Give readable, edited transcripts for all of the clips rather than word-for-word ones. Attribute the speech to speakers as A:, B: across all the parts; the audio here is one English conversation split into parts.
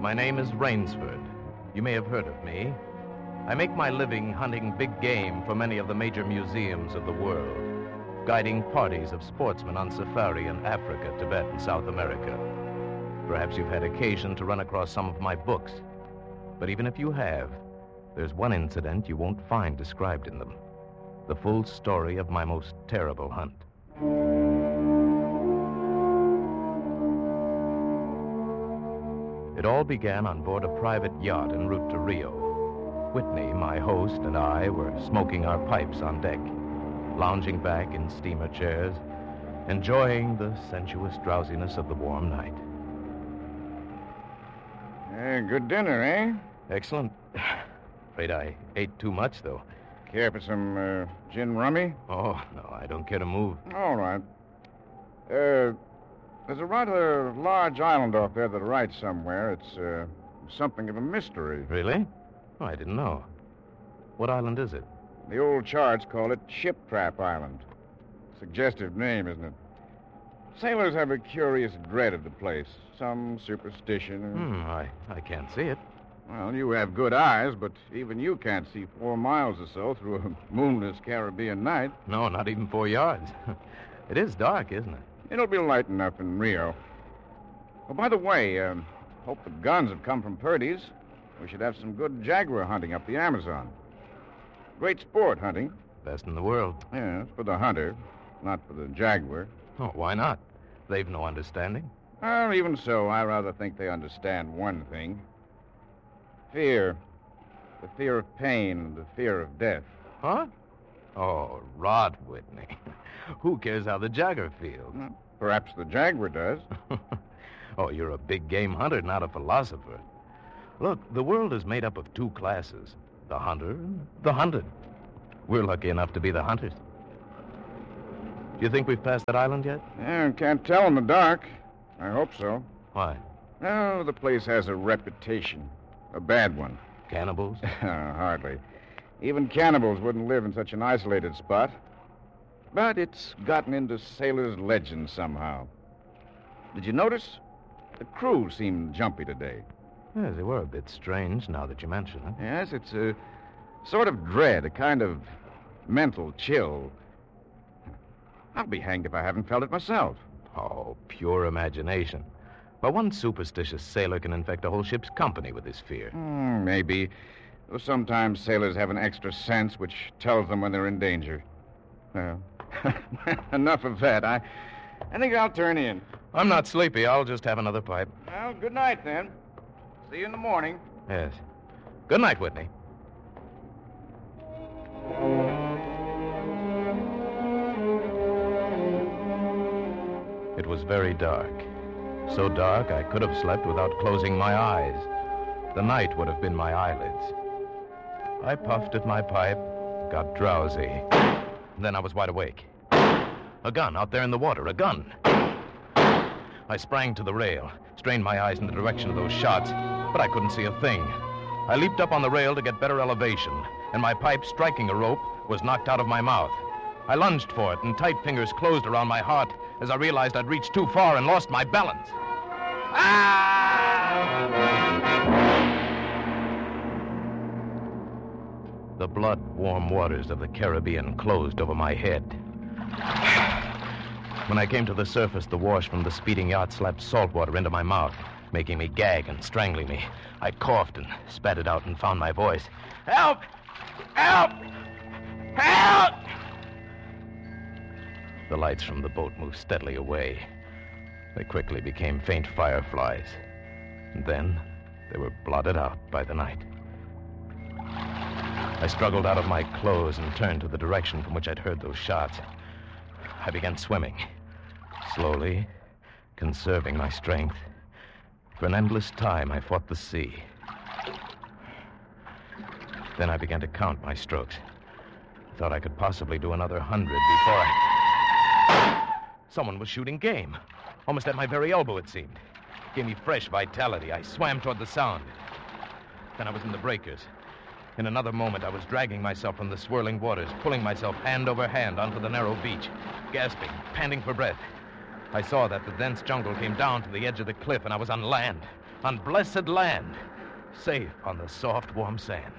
A: My name is Rainsford. You may have heard of me. I make my living hunting big game for many of the major museums of the world, guiding parties of sportsmen on safari in Africa, Tibet, and South America. Perhaps you've had occasion to run across some of my books. But even if you have, there's one incident you won't find described in them. The full story of my most terrible hunt. It all began on board a private yacht en route to Rio. Whitney, my host, and I were smoking our pipes on deck, lounging back in steamer chairs, enjoying the sensuous drowsiness of the warm night.
B: Good dinner, eh?
A: Excellent. Afraid I ate too much, though.
B: Care for some gin rummy?
A: Oh, no, I don't care to move.
B: All right. There's a rather large island off there to the right somewhere. It's something of a mystery.
A: Really? Oh, I didn't know. What island is it?
B: The old charts call it Ship Trap Island. Suggestive name, isn't it? Sailors have a curious dread of the place. Some superstition.
A: I can't see it.
B: Well, you have good eyes, but even you can't see 4 miles or so through a moonless Caribbean night.
A: No, not even 4 yards. It is dark, isn't it?
B: It'll be light enough in Rio. Oh, by the way, hope the guns have come from Purdy's. We should have some good jaguar hunting up the Amazon. Great sport, hunting.
A: Best in the world.
B: Yes, for the hunter, not for the jaguar.
A: Oh, why not? They've no understanding.
B: Well, even so, I rather think they understand one thing. Fear. The fear of pain and the fear of death.
A: Huh? Oh, rot, Whitney. Who cares how the jaguar feels?
B: Perhaps the jaguar does.
A: Oh, you're a big game hunter, not a philosopher. Look, the world is made up of 2 classes. The hunter and the hunted. We're lucky enough to be the hunters. Do you think we've passed that island yet?
B: Yeah, can't tell in the dark. I hope so.
A: Why?
B: Oh, the place has a reputation. A bad one.
A: Cannibals?
B: Hardly. Even cannibals wouldn't live in such an isolated spot. But it's gotten into sailors' legends somehow. Did you notice? The crew seemed jumpy today.
A: Yes, they were a bit strange now that you mention it.
B: Yes, it's a sort of dread, a kind of mental chill. I'll be hanged if I haven't felt it myself.
A: Oh, pure imagination. But one superstitious sailor can infect a whole ship's company with his fear.
B: Maybe. Though sometimes sailors have an extra sense which tells them when they're in danger. Well, enough of that. I think I'll turn in.
A: I'm not sleepy. I'll just have another pipe.
B: Well, good night, then. See you in the morning.
A: Yes. Good night, Whitney. It was very dark. So dark I could have slept without closing my eyes. The night would have been my eyelids. I puffed at my pipe, got drowsy. Then I was wide awake. A gun out there in the water, a gun. I sprang to the rail, strained my eyes in the direction of those shots, but I couldn't see a thing. I leaped up on the rail to get better elevation, and my pipe, striking a rope, was knocked out of my mouth. I lunged for it, and tight fingers closed around my heart as I realized I'd reached too far and lost my balance. The blood-warm waters of the Caribbean closed over my head. When I came to the surface, the wash from the speeding yacht slapped salt water into my mouth, making me gag and strangling me. I coughed and spat it out and found my voice. Help! Help! Help! The lights from the boat moved steadily away. They quickly became faint fireflies. And then they were blotted out by the night. I struggled out of my clothes and turned to the direction from which I'd heard those shots. I began swimming, slowly, conserving my strength. For an endless time, I fought the sea. Then I began to count my strokes. I thought I could possibly do another 100 before Someone was shooting game. Almost at my very elbow, it seemed. It gave me fresh vitality. I swam toward the sound. Then I was in the breakers. In another moment, I was dragging myself from the swirling waters, pulling myself hand over hand onto the narrow beach, gasping, panting for breath. I saw that the dense jungle came down to the edge of the cliff, and I was on land, on blessed land, safe on the soft, warm sand.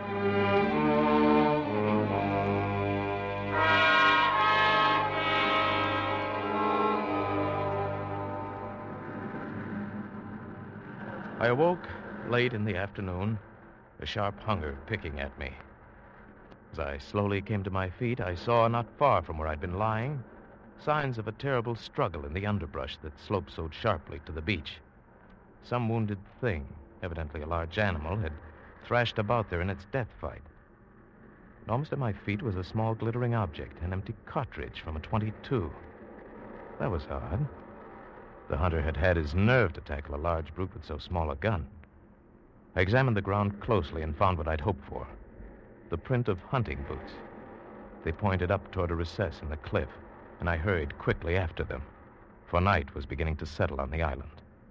A: I awoke late in the afternoon, a sharp hunger picking at me. As I slowly came to my feet, I saw, not far from where I'd been lying, signs of a terrible struggle in the underbrush that sloped so sharply to the beach. Some wounded thing, evidently a large animal, had thrashed about there in its death fight. And almost at my feet was a small glittering object, an empty cartridge from a .22. That was odd. The hunter had had his nerve to tackle a large brute with so small a gun. I examined the ground closely and found what I'd hoped for. The print of hunting boots. They pointed up toward a recess in the cliff, and I hurried quickly after them, for night was beginning to settle on the island.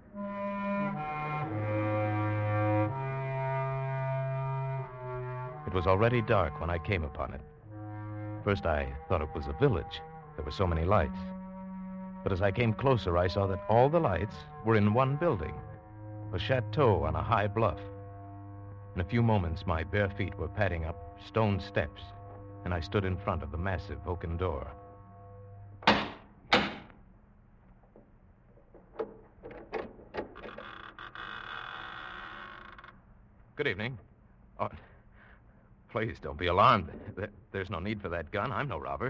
A: It was already dark when I came upon it. First, I thought it was a village. There were so many lights. But as I came closer, I saw that all the lights were in one building, a chateau on a high bluff. In a few moments, my bare feet were padding up stone steps, and I stood in front of the massive oaken door. Good evening. Oh, please don't be alarmed. There's no need for that gun. I'm no robber.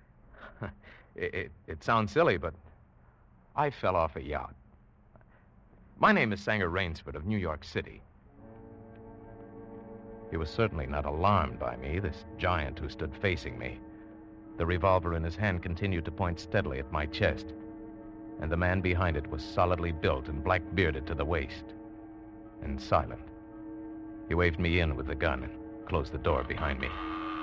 A: It sounds silly, but I fell off a yacht. My name is Sanger Rainsford of New York City. He was certainly not alarmed by me, this giant who stood facing me. The revolver in his hand continued to point steadily at my chest, and the man behind it was solidly built and black-bearded to the waist, and silent. He waved me in with the gun and closed the door behind me.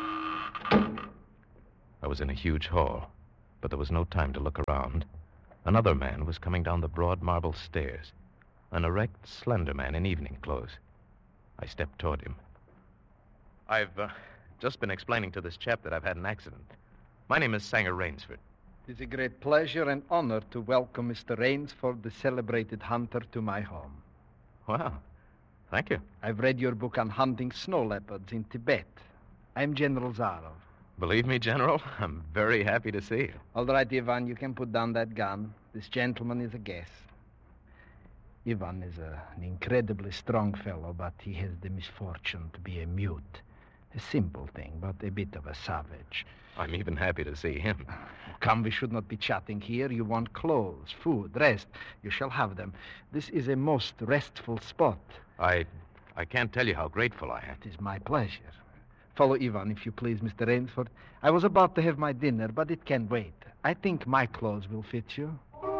A: I was in a huge hall, but there was no time to look around. Another man was coming down the broad marble stairs, an erect, slender man in evening clothes. I stepped toward him. I've just been explaining to this chap that I've had an accident. My name is Sanger Rainsford.
C: It is a great pleasure and honor to welcome Mr. Rainsford, the celebrated hunter, to my home.
A: Well, thank you.
C: I've read your book on hunting snow leopards in Tibet. I'm General Zarov.
A: Believe me, General, I'm very happy to see you.
C: All right, Ivan, you can put down that gun. This gentleman is a guest. Ivan is an incredibly strong fellow, but he has the misfortune to be a mute. A simple thing, but a bit of a savage.
A: I'm even happy to see him.
C: Come, we should not be chatting here. You want clothes, food, rest. You shall have them. This is a most restful spot.
A: I can't tell you how grateful I am.
C: It is my pleasure. Follow Ivan, if you please, Mr. Rainsford. I was about to have my dinner, but it can wait. I think my clothes will fit you.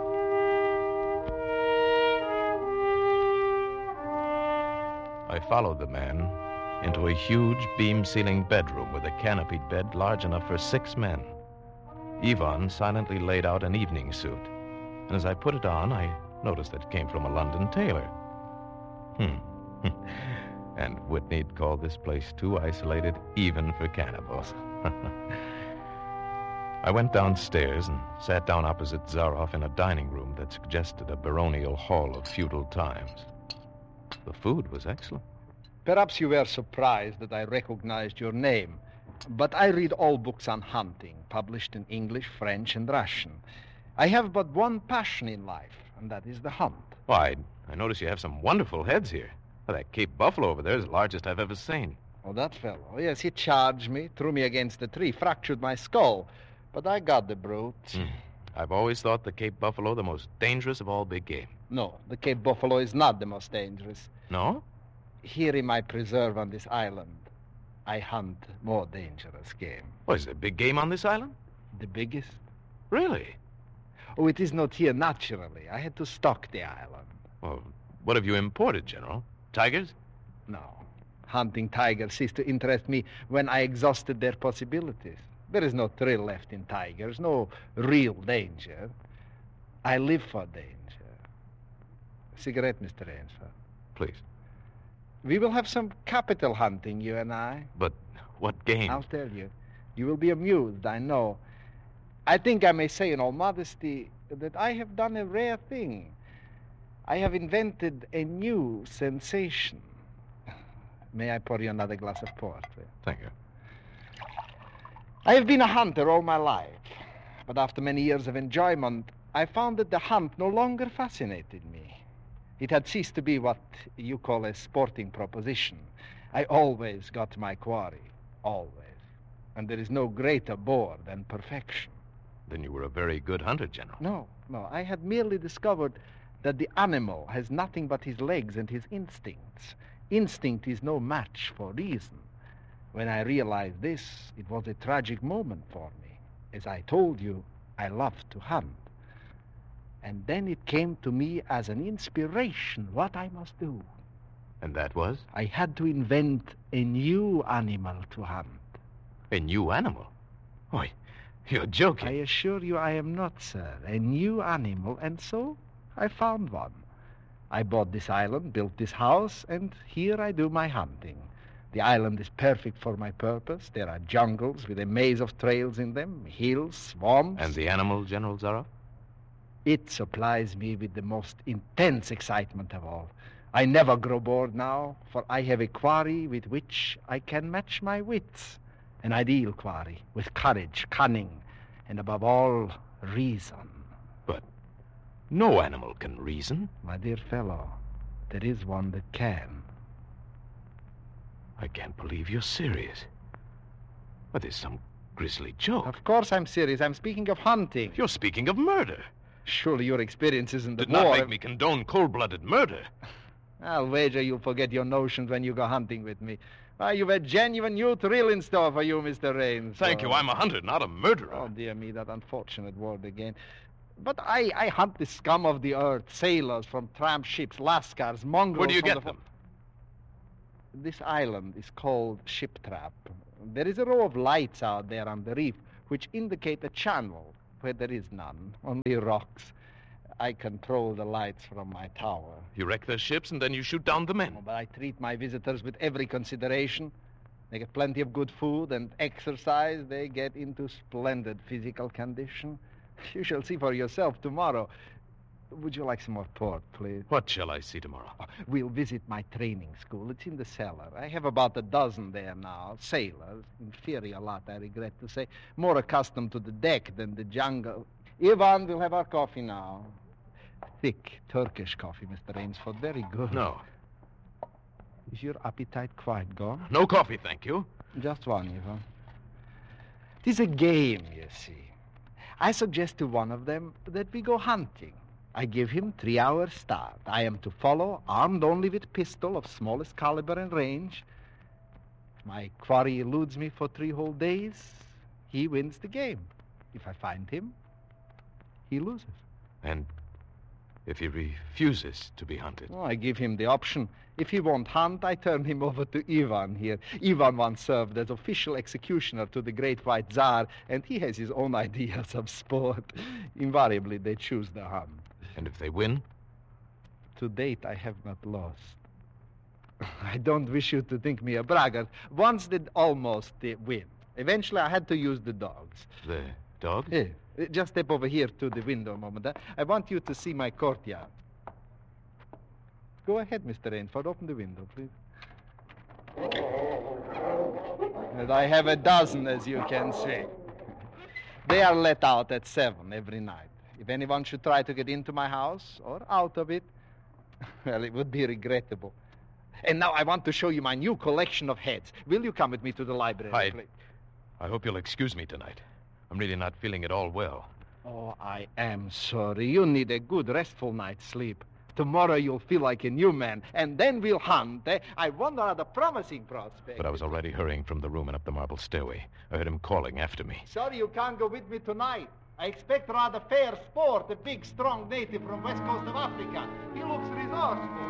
A: I followed the man into a huge beam-ceiling bedroom with a canopied bed large enough for 6 men. Ivan silently laid out an evening suit, and as I put it on, I noticed that it came from a London tailor. And Whitney'd called this place too isolated even for cannibals. I went downstairs and sat down opposite Zarov in a dining room that suggested a baronial hall of feudal times. The food was excellent.
C: Perhaps you were surprised that I recognized your name, but I read all books on hunting, published in English, French, and Russian. I have but one passion in life, and that is the hunt.
A: Why, I notice you have some wonderful heads here. Well, that Cape Buffalo over there is the largest I've ever seen.
C: Oh, that fellow. Yes, he charged me, threw me against a tree, fractured my skull. But I got the brute.
A: I've always thought the Cape Buffalo the most dangerous of all big game.
C: No, the Cape Buffalo is not the most dangerous.
A: No?
C: Here in my preserve on this island, I hunt more dangerous game.
A: Oh, is there big game on this island?
C: The biggest?
A: Really?
C: Oh, it is not here naturally. I had to stock the island.
A: Well, what have you imported, General? Tigers?
C: No. Hunting tigers ceased to interest me when I exhausted their possibilities. There is no thrill left in tigers, no real danger. I live for danger. Cigarette, Mr. Rainsford.
A: Please.
C: We will have some capital hunting, you and I.
A: But what game?
C: I'll tell you. You will be amused, I know. I think I may say in all modesty that I have done a rare thing. I have invented a new sensation. May I pour you another glass of port?
A: Thank you.
C: I have been a hunter all my life, but after many years of enjoyment, I found that the hunt no longer fascinated me. It had ceased to be what you call a sporting proposition. I always got my quarry, always. And there is no greater bore than perfection.
A: Then you were a very good hunter, General.
C: No, I had merely discovered that the animal has nothing but his legs and his instincts. Instinct is no match for reason. When I realized this, it was a tragic moment for me. As I told you, I love to hunt. And then it came to me as an inspiration what I must do.
A: And that was?
C: I had to invent a new animal to hunt.
A: A new animal? Why, you're joking.
C: I assure you I am not, sir. A new animal, and so I found one. I bought this island, built this house, and here I do my hunting. The island is perfect for my purpose. There are jungles with a maze of trails in them, hills, swamps.
A: And the animal, General Zaroff?
C: It supplies me with the most intense excitement of all. I never grow bored now, for I have a quarry with which I can match my wits. An ideal quarry, with courage, cunning, and above all, reason.
A: But no animal can reason.
C: My dear fellow, there is one that can.
A: I can't believe you're serious. But there's some grisly joke.
C: Of course I'm serious. I'm speaking of hunting.
A: You're speaking of murder.
C: Surely your experiences in the
A: Did
C: war...
A: not make me condone cold-blooded murder.
C: I'll wager you'll forget your notions when you go hunting with me. Why, you've a genuine new thrill in store for you, Mr. Raines.
A: Thank you. I'm a hunter, not a murderer.
C: Oh, dear me, that unfortunate word again. But I hunt the scum of the earth, sailors from tramp ships, lascars, mongrels...
A: Where do you
C: from
A: get them?
C: This island is called Ship Trap. There is a row of lights out there on the reef which indicate a channel where there is none, only rocks. I control the lights from my tower.
A: You wreck their ships and then you shoot down the men.
C: Oh, but I treat my visitors with every consideration. They get plenty of good food and exercise. They get into splendid physical condition. You shall see for yourself tomorrow. Would you like some more port, please?
A: What shall I see tomorrow?
C: We'll visit my training school. It's in the cellar. I have about a dozen there now. Sailors. Inferior lot, I regret to say. More accustomed to the deck than the jungle. Ivan, we'll have our coffee now. Thick Turkish coffee, Mr. Rainsford. Very good.
A: No.
C: Is your appetite quite gone?
A: No coffee, thank you.
C: Just one, Ivan. It is a game, you see. I suggest to one of them that we go hunting. I give him 3 hours start. I am to follow, armed only with pistol of smallest caliber and range. If my quarry eludes me for 3 whole days, he wins the game. If I find him, he loses.
A: And if he refuses to be hunted?
C: Oh, I give him the option. If he won't hunt, I turn him over to Ivan here. Ivan once served as official executioner to the great white Tsar, and he has his own ideas of sport. Invariably, they choose the hunt.
A: And if they win?
C: To date, I have not lost. I don't wish you to think me a braggart. Once did almost win. Eventually, I had to use the dogs.
A: The dogs?
C: Here, just step over here to the window a moment. I want you to see my courtyard. Go ahead, Mr. Rainford. Open the window, please. And I have a dozen, as you can see. They are let out at 7 every night. If anyone should try to get into my house or out of it, well, it would be regrettable. And now I want to show you my new collection of heads. Will you come with me to the library, please?
A: I hope you'll excuse me tonight. I'm really not feeling at all well.
C: Oh, I am sorry. You need a good, restful night's sleep. Tomorrow you'll feel like a new man, and then we'll hunt. I wonder at the promising prospect.
A: But I was already hurrying from the room and up the marble stairway. I heard him calling after me.
C: Sorry you can't go with me tonight. I expect rather fair sport, a big, strong native from west coast of Africa. He looks resourceful.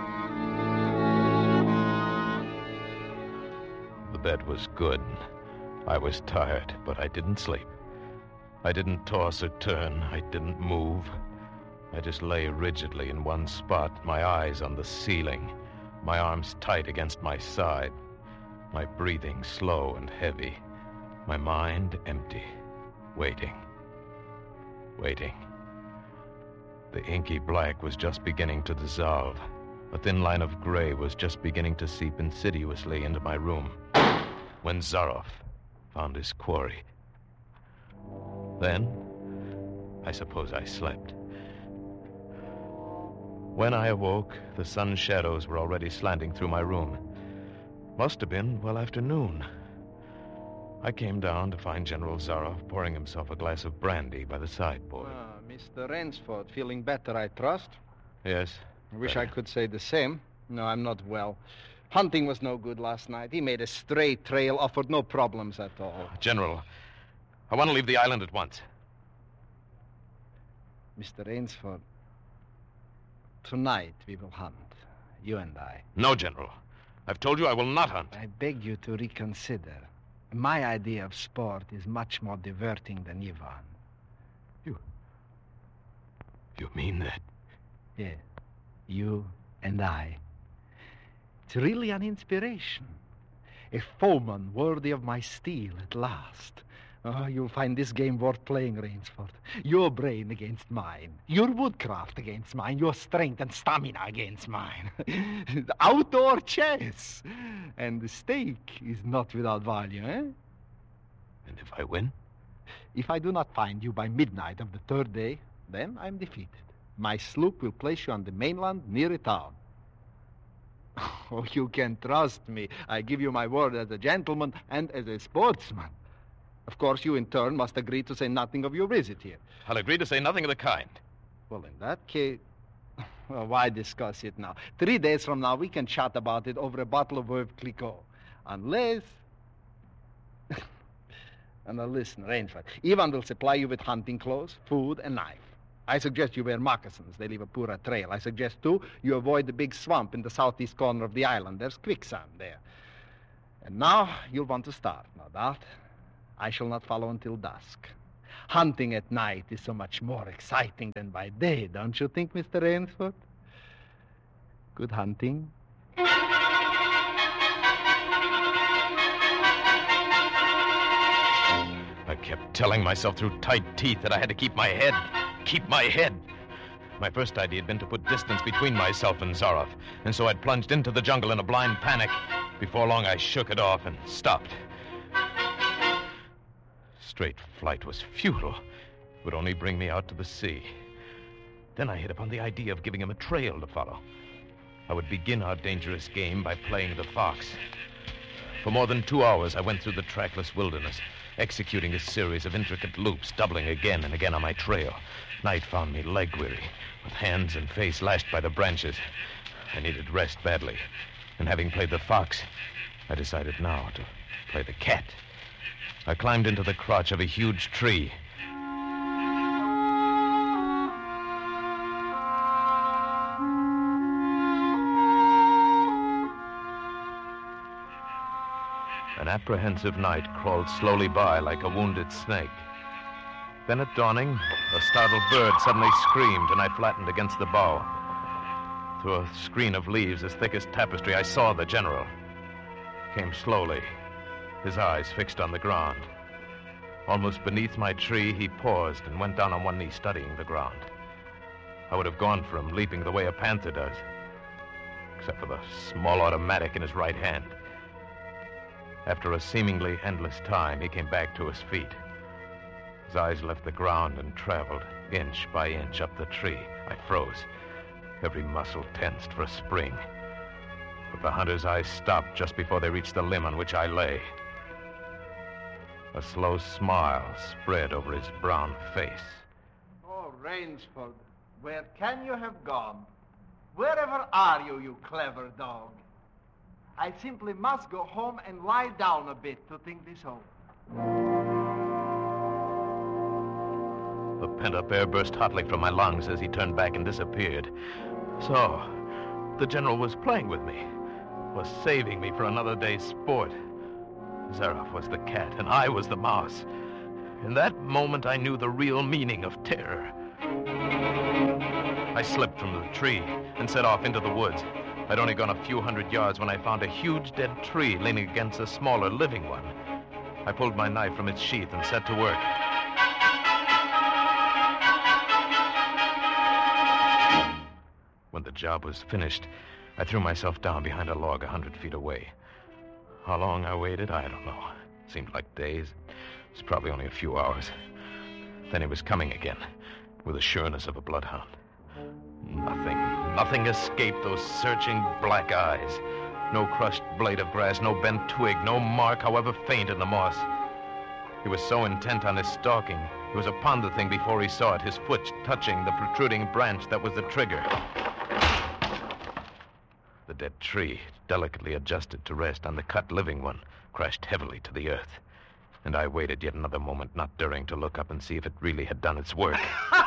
A: The bed was good. I was tired, but I didn't sleep. I didn't toss or turn. I didn't move. I just lay rigidly in one spot, my eyes on the ceiling, my arms tight against my side, my breathing slow and heavy, my mind empty, waiting. The inky black was just beginning to dissolve. A thin line of gray was just beginning to seep insidiously into my room when Zaroff found his quarry. Then, I suppose I slept. When I awoke, the sun's shadows were already slanting through my room. Must have been well after noon. I came down to find General Zaroff pouring himself a glass of brandy by the sideboard.
C: Mr. Rainsford, feeling better, I trust?
A: Yes.
C: I wish I could say the same. No, I'm not well. Hunting was no good last night. He made a straight trail, offered no problems at all.
A: General, I want to leave the island at once.
C: Mr. Rainsford, tonight we will hunt, you and I.
A: No, General. I've told you I will not hunt.
C: I beg you to reconsider. My idea of sport is much more diverting than Ivan.
A: You mean that?
C: Yes, you and I. It's really an inspiration. A foeman worthy of my steel at last. Oh, you'll find this game worth playing, Rainsford. Your brain against mine. Your woodcraft against mine. Your strength and stamina against mine. Outdoor chess. And the stake is not without value, eh?
A: And if I win?
C: If I do not find you by midnight of the third day, then I'm defeated. My sloop will place you on the mainland near a town. Oh, you can trust me. I give you my word as a gentleman and as a sportsman. Of course, you in turn must agree to say nothing of your visit here.
A: I'll agree to say nothing of the kind.
C: Well, in that case, well, why discuss it now? 3 days from now, we can chat about it over a bottle of Veuve Clicquot. Unless... And now listen, Rainsford. Ivan will supply you with hunting clothes, food, and knife. I suggest you wear moccasins. They leave a poorer trail. I suggest, too, you avoid the big swamp in the southeast corner of the island. There's quicksand there. And now you'll want to start, no doubt. I shall not follow until dusk. Hunting at night is so much more exciting than by day, don't you think, Mr. Rainsford? Good hunting.
A: I kept telling myself through tight teeth that I had to keep my head. Keep my head. My first idea had been to put distance between myself and Zaroff, and so I'd plunged into the jungle in a blind panic. Before long, I shook it off and stopped. Straight flight was futile. It would only bring me out to the sea. Then I hit upon the idea of giving him a trail to follow. I would begin our dangerous game by playing the fox. For more than 2 hours, I went through the trackless wilderness, executing a series of intricate loops, doubling again and again on my trail. Night found me leg-weary, with hands and face lashed by the branches. I needed rest badly, and having played the fox, I decided now to play the cat. I climbed into the crotch of a huge tree. An apprehensive night crawled slowly by like a wounded snake. Then at dawning, a startled bird suddenly screamed, and I flattened against the bough. Through a screen of leaves as thick as tapestry, I saw the general. Came slowly, his eyes fixed on the ground. Almost beneath my tree, he paused and went down on one knee, studying the ground. I would have gone for him, leaping the way a panther does, except for the small automatic in his right hand. After a seemingly endless time, he came back to his feet. His eyes left the ground and traveled inch by inch up the tree. I froze, every muscle tensed for a spring. But the hunter's eyes stopped just before they reached the limb on which I lay. A slow smile spread over his brown face.
C: Oh, Rainsford, where can you have gone? Wherever are you, you clever dog? I simply must go home and lie down a bit to think this over.
A: The pent-up air burst hotly from my lungs as he turned back and disappeared. So, the general was playing with me, was saving me for another day's sport. Zaroff was the cat, and I was the mouse. In that moment, I knew the real meaning of terror. I slipped from the tree and set off into the woods. I'd only gone a few hundred yards when I found a huge dead tree leaning against a smaller living one. I pulled my knife from its sheath and set to work. When the job was finished, I threw myself down behind a log 100 feet away. How long I waited, I don't know. Seemed like days. It was probably only a few hours. Then he was coming again, with the sureness of a bloodhound. Nothing escaped those searching black eyes. No crushed blade of grass, no bent twig, no mark, however faint, in the moss. He was so intent on his stalking, he was upon the thing before he saw it, his foot touching the protruding branch that was the trigger. The dead tree, delicately adjusted to rest on the cut living one, crashed heavily to the earth. And I waited yet another moment, not daring to look up and see if it really had done its work.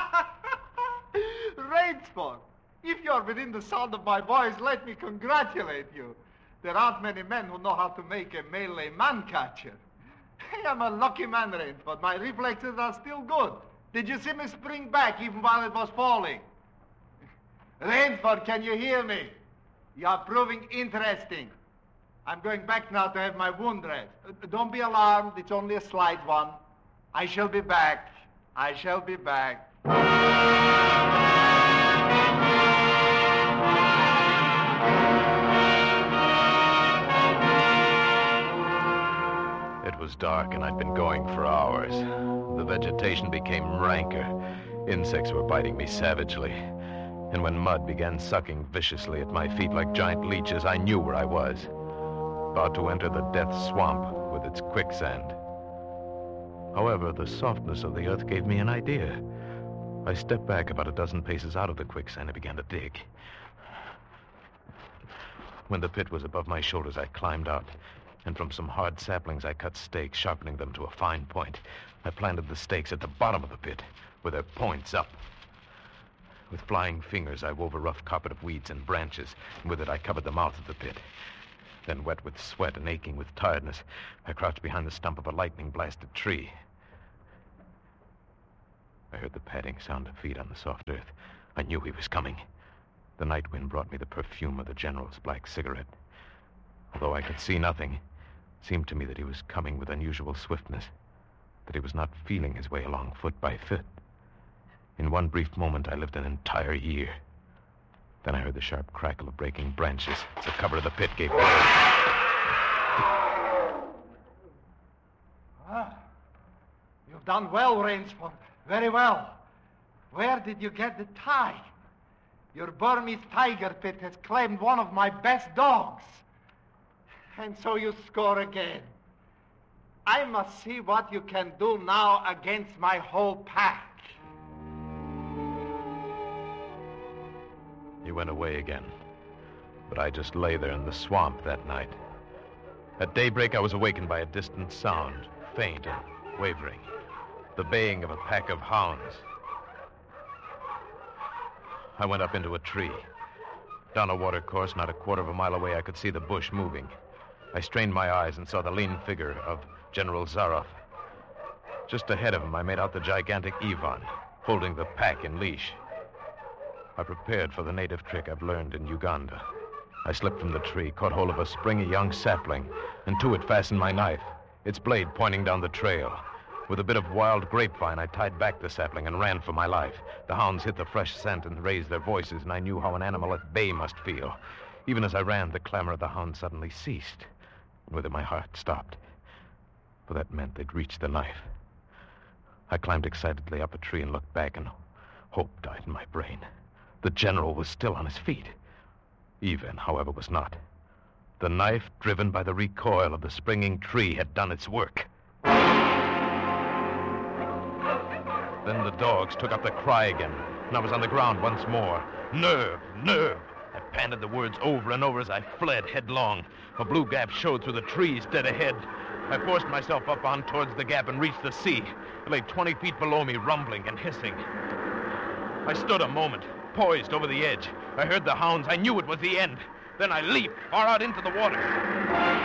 C: Rainsford, if you're within the sound of my voice, let me congratulate you. There aren't many men who know how to make a Malay man-catcher. I am a lucky man, Rainsford. My reflexes are still good. Did you see me spring back even while it was falling? Rainsford, can you hear me? You are proving interesting. I'm going back now to have my wound dressed. Don't be alarmed. It's only a slight one. I shall be back. I shall be back.
A: It was dark, and I'd been going for hours. The vegetation became ranker. Insects were biting me savagely. And when mud began sucking viciously at my feet like giant leeches, I knew where I was. About to enter the death swamp with its quicksand. However, the softness of the earth gave me an idea. I stepped back about a dozen paces out of the quicksand and began to dig. When the pit was above my shoulders, I climbed out, and from some hard saplings I cut stakes, sharpening them to a fine point. I planted the stakes at the bottom of the pit, with their points up. With flying fingers, I wove a rough carpet of weeds and branches, and with it I covered the mouth of the pit. Then, wet with sweat and aching with tiredness, I crouched behind the stump of a lightning-blasted tree. I heard the padding sound of feet on the soft earth. I knew he was coming. The night wind brought me the perfume of the General's black cigarette. Although I could see nothing, it seemed to me that he was coming with unusual swiftness, that he was not feeling his way along foot by foot. In one brief moment, I lived an entire year. Then I heard the sharp crackle of breaking branches as the cover of the pit gave way.
C: You've done well, Rainsford. Very well. Where did you get the tie? Your Burmese tiger pit has claimed one of my best dogs. And so you score again. I must see what you can do now against my whole pack.
A: He went away again, but I just lay there in the swamp that night. At daybreak, I was awakened by a distant sound, faint and wavering, the baying of a pack of hounds. I went up into a tree. Down a watercourse, not a quarter of a mile away, I could see the bush moving. I strained my eyes and saw the lean figure of General Zaroff. Just ahead of him, I made out the gigantic Ivan, holding the pack in leash. I prepared for the native trick I've learned in Uganda. I slipped from the tree, caught hold of a springy young sapling, and to it fastened my knife, its blade pointing down the trail. With a bit of wild grapevine, I tied back the sapling and ran for my life. The hounds hit the fresh scent and raised their voices, and I knew how an animal at bay must feel. Even as I ran, the clamor of the hounds suddenly ceased, and with it my heart stopped, for that meant they'd reached the knife. I climbed excitedly up a tree and looked back, and hope died in my brain. The General was still on his feet. Ivan, however, was not. The knife, driven by the recoil of the springing tree, had done its work. Then the dogs took up the cry again, and I was on the ground once more. Nerve, nerve! I panted the words over and over as I fled headlong. A blue gap showed through the trees dead ahead. I forced myself up on towards the gap and reached the sea. It lay 20 feet below me, rumbling and hissing. I stood a moment, poised over the edge. I heard the hounds. I knew it was the end. Then I leaped far out into the water.